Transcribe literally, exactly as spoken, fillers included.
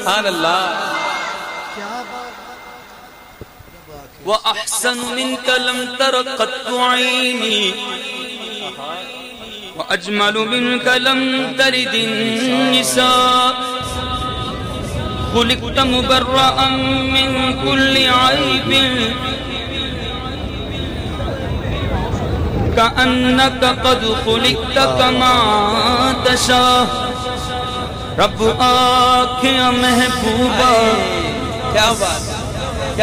सुभान अल्लाह। व अहसन मिनक लम तर क़त्तु ऐनी व अजमलु मिनक लम तरिदिन निसा खुलिक़्त मुबर्रअन मिन कुल्लि ऐबिन कअन्नक क़द खुलिक़्त कमा तशा। रब आँखें महबूबा, क्या बात।